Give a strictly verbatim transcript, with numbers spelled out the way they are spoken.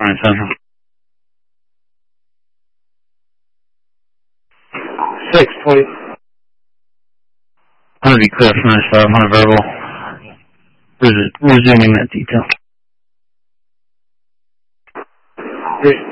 ninety-seven. Six, please. I'm going to be clear for ninety-five, one hundred verbal. Res- resuming that detail. Three.